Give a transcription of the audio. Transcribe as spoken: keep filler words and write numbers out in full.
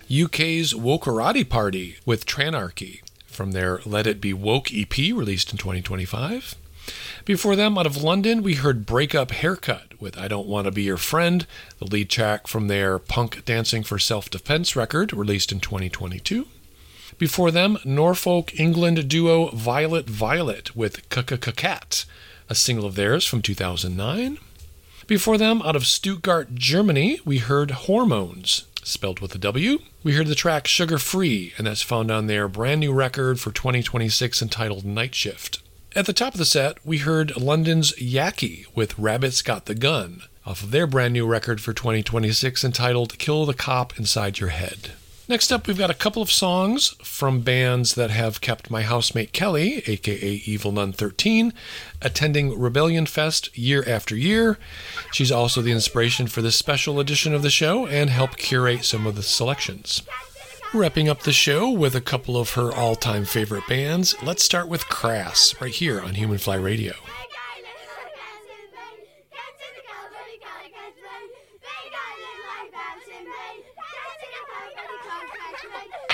U K's Wokerati Party with Tranarchy from their Let It Be Woke E P released in twenty twenty-five. Before them, out of London, we heard Breakup Haircut with I Don't Want to Be Your Friend, the lead track from their Punk Dancing for Self-Defense record released in twenty twenty-two. Before them, Norfolk, England duo Violet Violet with K-K-K-Cat, a single of theirs from two thousand nine. Before them, out of Stuttgart, Germany, we heard Hormones, spelled with a W. We heard the track Sugar Free, and that's found on their brand new record for twenty twenty-six entitled Night Shift. At the top of the set, we heard London's Yaki with Rabbit's Got the Gun, off of their brand new record for twenty twenty-six entitled Kill the Cop Inside Your Head. Next up, we've got a couple of songs from bands that have kept my housemate Kelly, aka Evil Nun thirteen, attending Rebellion Fest year after year. She's also the inspiration for this special edition of the show and helped curate some of the selections. Wrapping up the show with a couple of her all-time favorite bands, let's start with Crass, right here on Human Fly Radio. Right.